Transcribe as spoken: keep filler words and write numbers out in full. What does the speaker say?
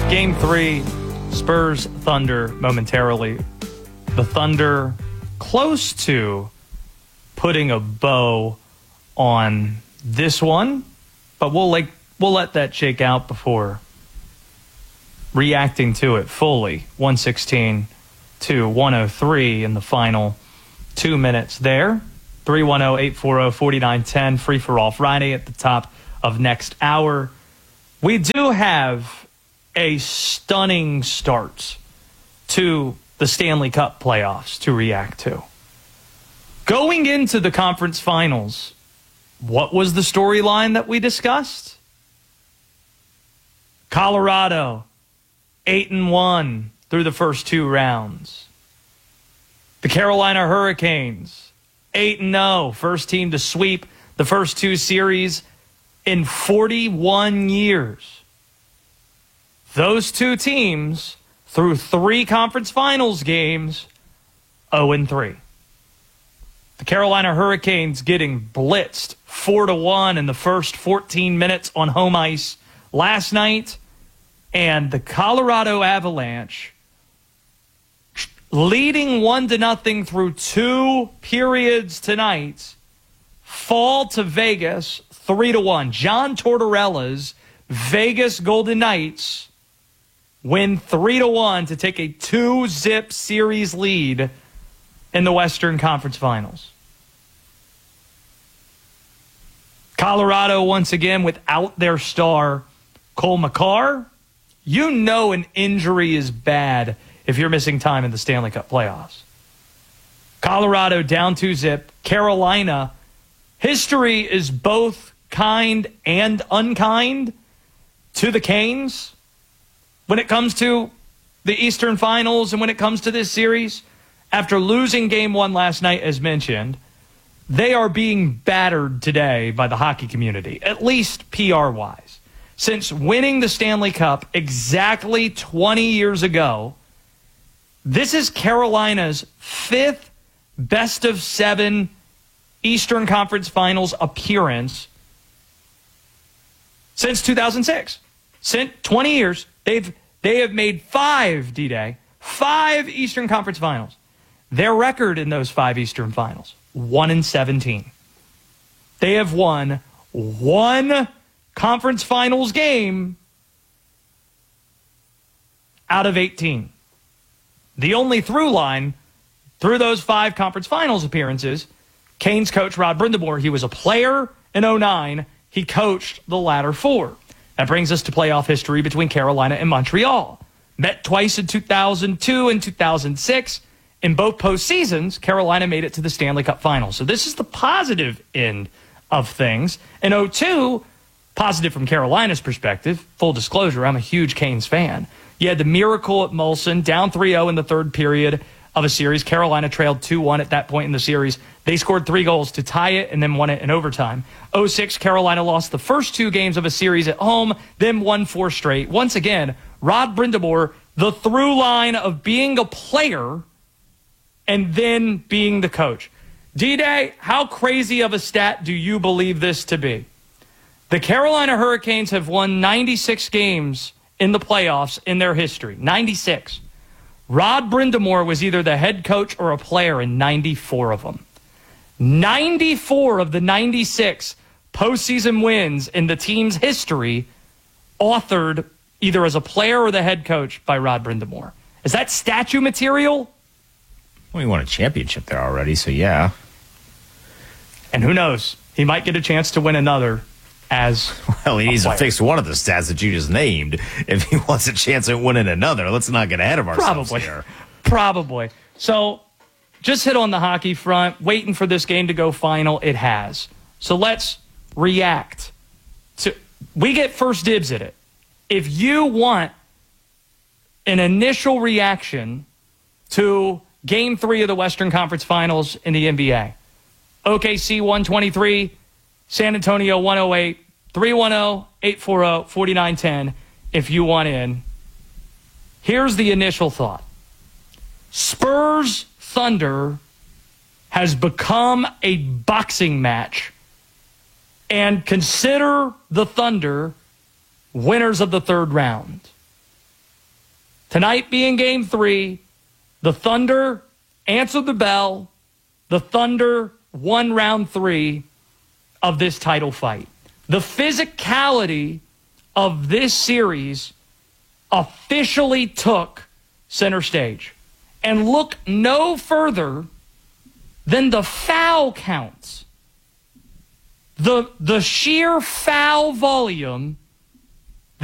Game three, Spurs Thunder momentarily. The Thunder close to putting a bow on this one, but we'll like we'll let that shake out before reacting to it fully. one sixteen to one oh three in the final two minutes there. three one zero, eight four zero, four nine one zero, free for all Friday at the top of next hour. We do have a stunning start to the Stanley Cup playoffs to react to. Going into the conference finals, what was the storyline that we discussed? Colorado, eight and one through the first two rounds. The Carolina Hurricanes, eight and oh, first team to sweep the first two series in forty-one years. Those two teams, through three conference finals games, oh and three. The Carolina Hurricanes getting blitzed four to one in the first fourteen minutes on home ice last night, and the Colorado Avalanche leading one to nothing through two periods tonight, fall to Vegas three to one. John Tortorella's Vegas Golden Knights win three to one to take a two-zip series lead in the Western Conference Finals. Colorado, once again, without their star, Cole Makar. You know an injury is bad if you're missing time in the Stanley Cup playoffs. Colorado down two-zip. Carolina, history is both kind and unkind to the Canes when it comes to the Eastern Finals and when it comes to this series. After losing game one last night, as mentioned, they are being battered today by the hockey community, at least P R-wise. Since winning the Stanley Cup exactly twenty years ago, this is Carolina's fifth best of seven Eastern Conference Finals appearance since two thousand six. Since twenty years, they've they have made five, D-Day, five Eastern Conference Finals. Their record in those five Eastern Finals, one and seventeen. They have won one conference finals game out of eighteen. The only through line through those five conference finals appearances, Canes coach Rod Brind'Amour, he was a player in oh nine. He coached the latter four. That brings us to playoff history between Carolina and Montreal. Met twice in two thousand two and two thousand six. In both postseasons, Carolina made it to the Stanley Cup Finals. So this is the positive end of things. In oh two, positive from Carolina's perspective, full disclosure, I'm a huge Canes fan. You had the miracle at Molson, down three oh in the third period of a series. Carolina trailed two one at that point in the series. They scored three goals to tie it and then won it in overtime. oh six, Carolina lost the first two games of a series at home, then won four straight. Once again, Rod Brind'Amour, the through line of being a player and then being the coach. D-Day, how crazy of a stat do you believe this to be? The Carolina Hurricanes have won ninety-six games in the playoffs in their history. ninety-six. Rod Brind'Amour was either the head coach or a player in ninety-four of them. ninety-four of the ninety-six postseason wins in the team's history authored either as a player or the head coach by Rod Brind'Amour. Is that statue material? Well, he won a championship there already, so yeah. And who knows? He might get a chance to win another as well. He needs player. to fix one of the stats that you just named if he wants a chance at winning another. Let's not get ahead of ourselves Probably. here. Probably. So just hit on the hockey front, waiting for this game to go final. It has. So let's react to. We get first dibs at it. If you want an initial reaction to Game three of the Western Conference Finals in the N B A, O K C one twenty-three, San Antonio one oh eight, three one zero, eight four zero, four nine one zero if you want in. Here's the initial thought. Spurs Thunder has become a boxing match, and consider the Thunder winners of the third round. Tonight being game three, the Thunder answered the bell. The Thunder won round three of this title fight. The physicality of this series officially took center stage. And look no further than the foul counts. The, the sheer foul volume